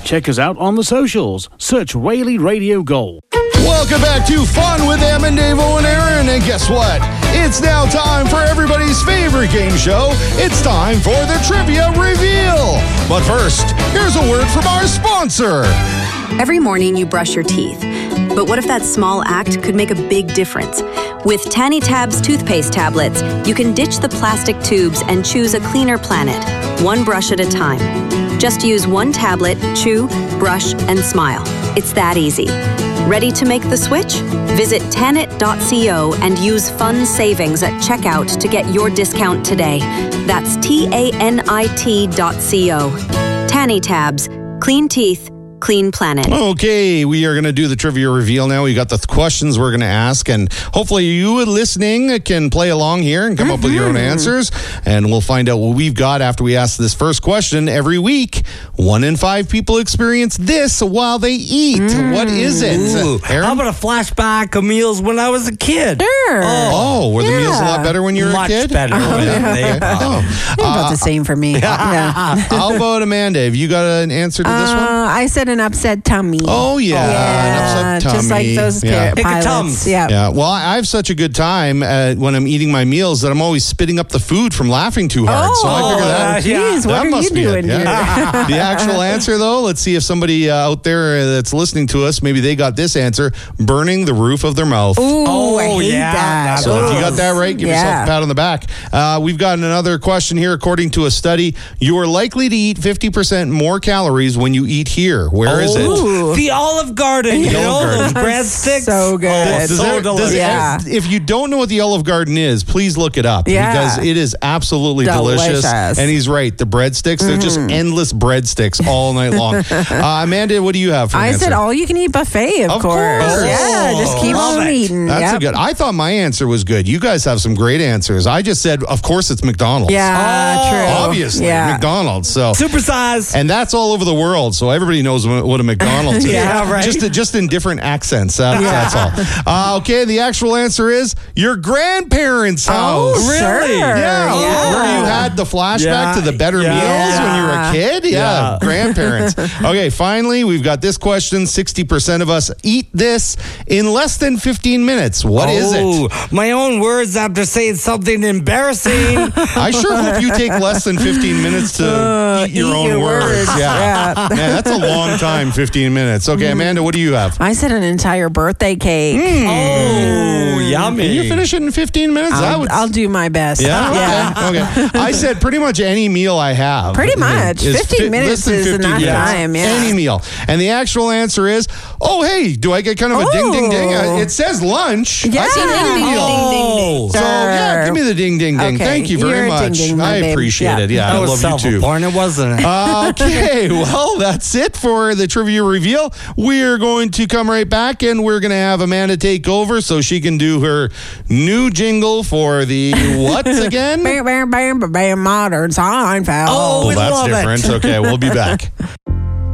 Check us out on the socials. Search Whaley Radio Gold. Welcome back to Fun with Em and Dave and Aaron. And guess what? It's now time for everybody's favorite game show. It's time for the Trivia Reveal. But first, here's a word from our sponsor. Every morning you brush your teeth. But what if that small act could make a big difference? With Tanny Tabs toothpaste tablets, you can ditch the plastic tubes and choose a cleaner planet, one brush at a time. Just use one tablet, chew, brush, and smile. It's that easy. Ready to make the switch? Visit Tanit.co and use Fun Savings at checkout to get your discount today. That's TANIT.co. Tanny Tabs. Clean teeth. Clean planet. Okay, we are going to do the Trivia Reveal now. We got the questions we're going to ask, and hopefully you listening can play along here and come up with your own answers, and we'll find out what we've got after we ask this first question every week. 1 in 5 people experience this while they eat. What is it? How about a flashback of meals when I was a kid? Sure. Oh, were the meals a lot better when you were a kid? Much better. About the same for me. Yeah. How about Amanda? Have you got an answer to this one? I said an upset tummy. Oh, yeah. An upset tummy. Just like those pilots. Yeah. Well, I have such a good time when I'm eating my meals that I'm always spitting up the food from laughing too hard. So I figure that, geez, what that are must you be doing it. here? The actual answer, though, let's see if somebody out there that's listening to us, maybe they got this answer: burning the roof of their mouth. Ooh, I hate that. So if you got that right, give yourself a pat on the back. We've got another question here. According to a study, you are likely to eat 50% more calories when you eat here. Where is it? The Olive Garden. You know, those breadsticks. So good. If you don't know what the Olive Garden is, please look it up because it is absolutely delicious. And he's right. The breadsticks, they're just endless breadsticks all night long. Amanda, what do you have for an answer? I said all you can eat buffet, of course. Yeah, just keep on eating. That's a good. I thought my answer was good. You guys have some great answers. I just said, of course, it's McDonald's. Yeah, true. Obviously, McDonald's. So supersize. And that's all over the world. So everybody knows what a McDonald's is. Yeah, right. Just in different accents. That's all. Okay, the actual answer is your grandparents' house. Oh, really? Yeah. Where you had the flashback to the better meals when you were a kid? Yeah. Grandparents. Okay, finally, we've got this question. 60% of us eat this in less than 15 minutes. What is it? My own words after saying something embarrassing. I sure hope you take less than 15 minutes to eat your own words. Yeah. Man, that's a long time, 15 minutes. Okay, Amanda, what do you have? I said an entire birthday cake. Oh, yummy. Can you finish it in 15 minutes? I'll do my best. Yeah? Okay. I said pretty much any meal I have. Pretty much. 15 minutes is enough time. Yeah. Any meal. And the actual answer is, oh, hey, do I get kind of a ding, ding, ding? It says lunch. Yeah. I said any meal. Ding, ding, ding. So, give me the ding, ding, ding. Okay. Thank you very much. I appreciate it. Yeah, I love you too. It wasn't it? Okay, well, that's it for the Trivia Reveal. We're going to come right back, and we're going to have Amanda take over so she can do her new jingle for the what again? Modern Seinfeld. Oh, that's different. Okay, we'll be back.